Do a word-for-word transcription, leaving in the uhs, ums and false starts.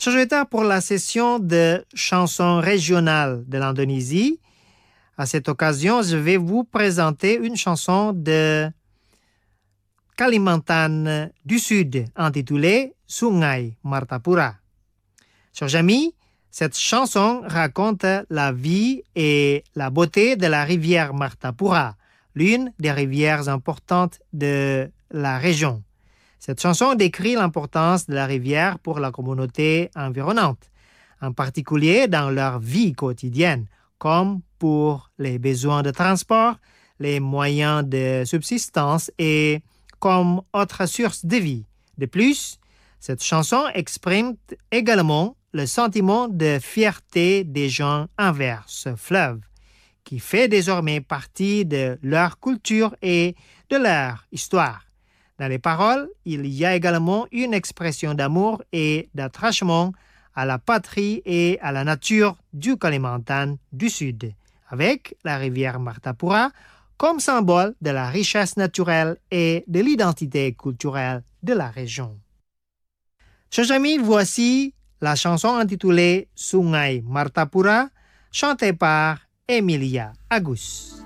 Chers auditeurs, pour la session de chansons régionales de l'Indonésie, à cette occasion, je vais vous présenter une chanson de Kalimantan du Sud intitulée Sungai Martapura. Chers amis, cette chanson raconte la vie et la beauté de la rivière Martapura, l'une des rivières importantes de la région. Cette chanson décrit l'importance de la rivière pour la communauté environnante, en particulier dans leur vie quotidienne, comme pour les besoins de transport, les moyens de subsistance et comme autre source de vie. De plus, cette chanson exprime également le sentiment de fierté des gens envers ce fleuve, qui fait désormais partie de leur culture et de leur histoire. Dans les paroles, il y a également une expression d'amour et d'attachement à la patrie et à la nature du Kalimantan du Sud, avec la rivière Martapura comme symbole de la richesse naturelle et de l'identité culturelle de la région. Chers amis, voici la chanson intitulée Sungai Martapura, chantée par Emilia Agus.